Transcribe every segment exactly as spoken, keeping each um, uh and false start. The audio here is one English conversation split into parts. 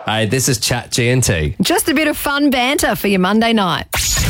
Hey, this is Chat G N T. Just a bit of fun banter for your Monday night.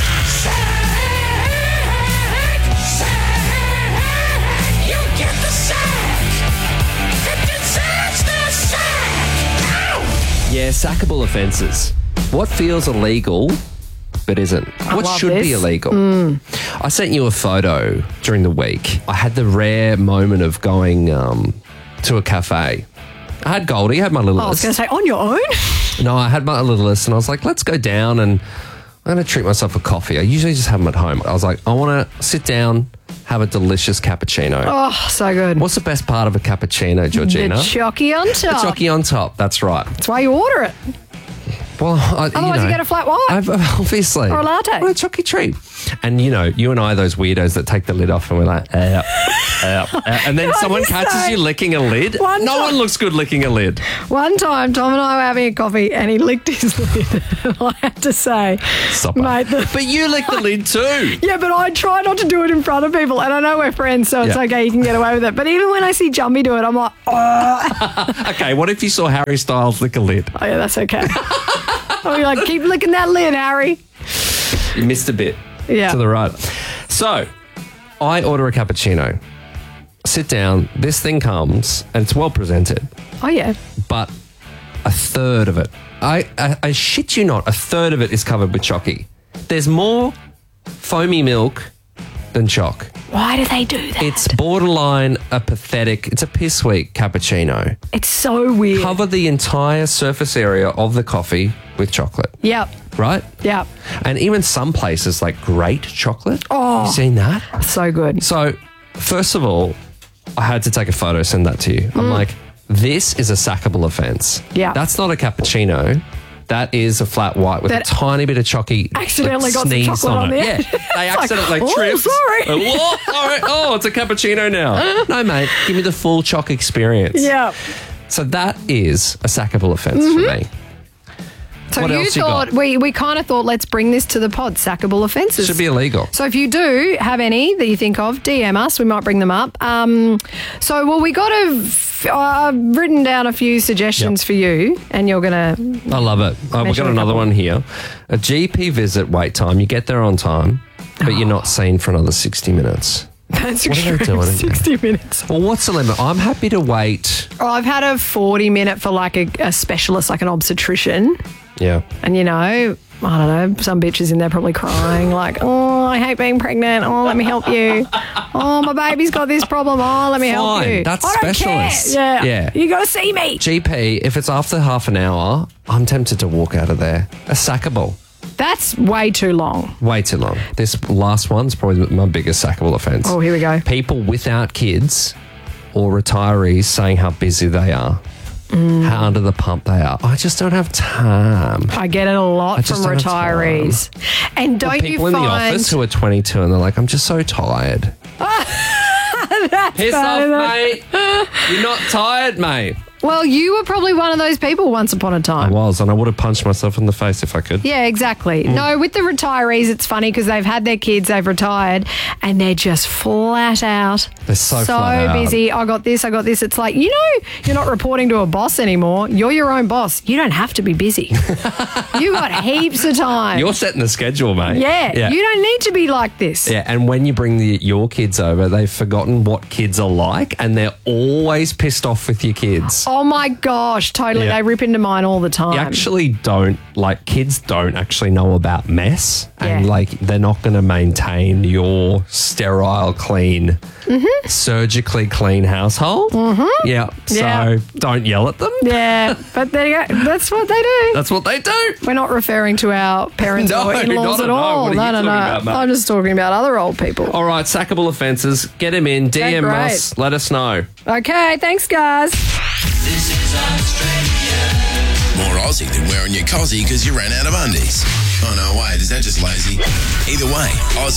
Yeah, sackable offences. What feels illegal but isn't? I What love should this. be illegal? Mm. I sent you a photo during the week. I had the rare moment of going um, to a cafe. I had Goldie, I had my little Oh, I was list. going to say, on your own? No, I had my little list and I was like, let's go down and I'm going to treat myself a coffee. I usually just have them at home. I was like, I want to sit down, have a delicious cappuccino. Oh, so good. What's the best part of a cappuccino, Georgina? The chocky on top. The chocky on top. That's right. That's why you order it. Well, I, Otherwise, you, know, you get a flat white. I've, obviously. Or a latte. Or a chocky treat. And, you know, you and I are those weirdos that take the lid off and we're like, uh, uh, uh, and then Can I someone just catches say, you licking a lid. one No time- one looks good licking a lid. One time, Tom and I were having a coffee and he licked his lid. I had to say, Stop it. mate, the- But you lick the lid too. yeah, but I try not to do it in front of people. And I know we're friends, so it's Yeah. okay, you can get away with it. But even when I see Jumpy do it, I'm like, oh, Okay, what if you saw Harry Styles lick a lid? yeah, that's okay. I'll be like, keep licking that lid, Harry. You missed a bit. Yeah. To the right. So, I order a cappuccino. Sit down. This thing comes and it's well presented, Oh, yeah. but a third of it, I, I, I shit you not, a third of it is covered with chocky. There's more foamy milk than choc. Why do they do that? It's borderline a pathetic, it's a piss weak cappuccino. It's so weird. Cover the entire surface area of the coffee with chocolate, Yep. right? Yep. And even some places like grate chocolate. Oh. You seen that? So good. So, first of all, I had to take a photo, send that to you. I'm like, this is a sackable offence. Yeah. That's not a cappuccino. That is a flat white with That a tiny bit of chocky. accidentally like, got some sneezed chocolate on it. the Yeah, end. they It's like, accidentally oh, tripped. sorry. Oh, sorry. Oh, it's a cappuccino now. No, mate, give me the full choc experience. Yeah. So that is a sackable offence Mm-hmm. for me. So What you else you thought, got? we, we kind of thought, let's bring this to the pod, sackable offences. Should be illegal. So if you do have any that you think of, D M us. We might bring them up. Um, so, well, we got a... F- I've written down a few suggestions Yep. for you, and you're going to... I love it. Oh, we've Mention got a another couple. one here. A G P visit wait time. You get there on time, but you're not seen for another sixty minutes. That's What are they extreme. doing? sixty minutes. Well, what's the limit? I'm happy to wait. Oh, I've had a forty minute for like a, a specialist, like an obstetrician. Yeah. And, you know, I don't know, some bitches in there probably crying like, oh, I hate being pregnant. Oh, let me help you. Oh, my baby's got this problem. Oh, let me help Fine, you. that's I don't specialists. care. Yeah. Yeah. You got to see me. G P, if it's after half an hour, I'm tempted to walk out of there. A sackable. That's way too long. Way too long. This last one's probably my biggest sackable offence. Oh, here we go. People without kids or retirees saying how busy they are, Mm. how under the pump they are. I just don't have time. I get it a lot I from just don't have time. retirees. And don't People you in find... the office who are twenty-two and they're like, I'm just so tired. That's Piss bad, isn't off, it? mate. You're not tired, mate. Well, you were probably one of those people once upon a I time. was, and I would have punched myself in the face if I could. Yeah, exactly. Mm. No, with the retirees, it's funny because they've had their kids, they've retired, and they're just flat out. They're so flat out. busy. I got this, I got this. It's like, you know, you're not reporting to a boss anymore. You're your own boss. You don't have to be busy. You got heaps of time. You're setting the schedule, mate. yeah, Yeah. you don't need to be like this. Yeah, and when you bring the, your kids over, they've forgotten what kids are like, and they're always pissed off with your kids. Oh my gosh, totally. Yeah. They rip into mine all the time. You actually don't, like, kids don't actually know about mess, and, Yeah. like, they're not going to maintain your sterile, clean, Mm-hmm. surgically clean household. Mm-hmm. Yeah, so Yeah. don't yell at them. Yeah, but there you go. That's what they do. That's what they do. We're not referring to our parents No, or in-laws not at at all. all. What are No, you no, talking no. about, mate? I'm just talking about other old people. All right, sackable offences. Get them in. D M great. us. Let us know. Okay, thanks, guys. This is Australia. More Aussie than wearing your cozzy because you ran out of undies. Oh, no, wait, is that just lazy? Either way, Oz